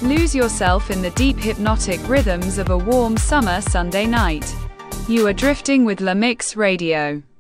Lose yourself in the deep hypnotic rhythms of a warm summer Sunday night. You are drifting with La Mix Radio.